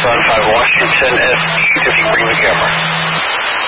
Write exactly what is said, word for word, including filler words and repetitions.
one five Washington, if you bring the camera.